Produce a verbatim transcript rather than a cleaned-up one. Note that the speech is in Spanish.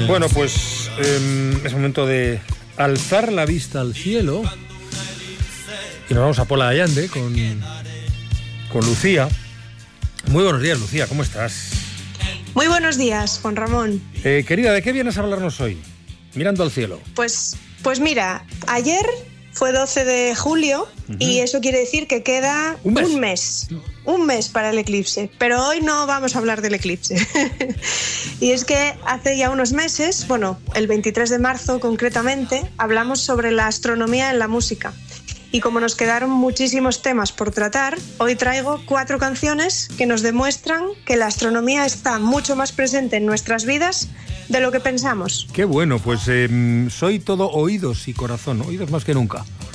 Bueno, pues eh, es momento de alzar la vista al cielo y nos vamos a Pola de Allande con, con Lucía. Muy buenos días, Lucía, ¿cómo estás? Muy buenos días, Juan Ramón. Eh, querida, ¿de qué vienes a hablarnos hoy? Mirando al cielo. Pues, pues mira, ayer fue doce de julio uh-huh. y eso quiere decir que queda un mes. un mes, un mes para el eclipse. Pero hoy no vamos a hablar del eclipse. Y es que hace ya unos meses, bueno, el veintitrés de marzo concretamente, hablamos sobre la astronomía en la música. Y como nos quedaron muchísimos temas por tratar, hoy traigo cuatro canciones que nos demuestran que la astronomía está mucho más presente en nuestras vidas de lo que pensamos. Qué bueno, pues eh, soy todo oídos y corazón, oídos más que nunca.